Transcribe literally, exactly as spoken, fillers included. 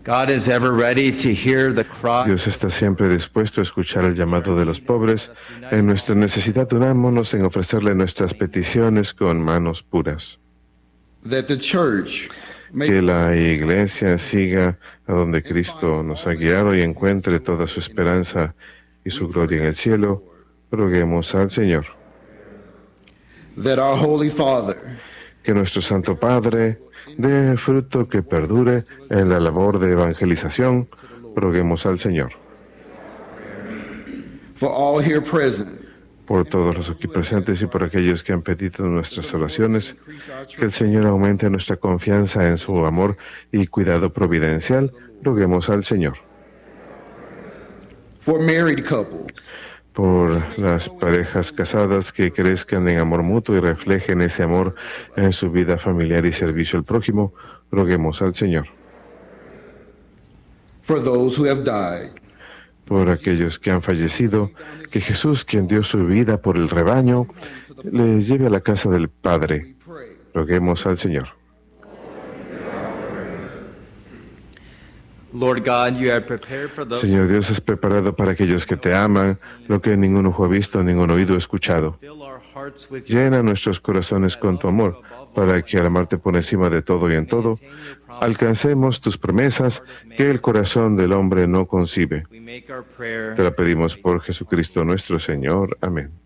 God is ever ready to hear the cry. Dios está siempre dispuesto a escuchar el llamado de los pobres. En nuestra necesidad, unámonos en ofrecerle nuestras peticiones con manos puras. That the church may Que la Iglesia siga a donde Cristo nos ha guiado y encuentre toda su esperanza y su gloria en el cielo. Roguemos al Señor. that our Holy Father Que nuestro Santo Padre dé fruto que perdure en la labor de evangelización. Roguemos al Señor. for all here present, Por todos los aquí presentes y por aquellos que han pedido nuestras oraciones, que el Señor aumente nuestra confianza en su amor y cuidado providencial. Roguemos al Señor. for married couples, Por las parejas casadas que crezcan en amor mutuo y reflejen ese amor en su vida familiar y servicio al prójimo. Roguemos al Señor. for those who have died, Por aquellos que han fallecido, que Jesús, quien dio su vida por el rebaño, les lleve a la casa del Padre. Roguemos al Señor. Lord God, you have prepared for those Señor Dios, has preparado para aquellos que te aman lo que ningún ojo ha visto, ningún oído ha escuchado. fill our hearts with your Llena nuestros corazones con tu amor, para que al amarte por encima de todo y en todo, alcancemos tus promesas que el corazón del hombre no concibe. We make our prayer. Te la pedimos por Jesucristo nuestro Señor. Amén.